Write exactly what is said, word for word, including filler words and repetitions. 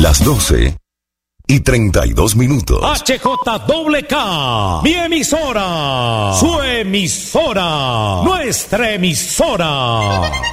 Las doce y treinta y dos minutos. H J K K, mi emisora, su emisora, nuestra emisora.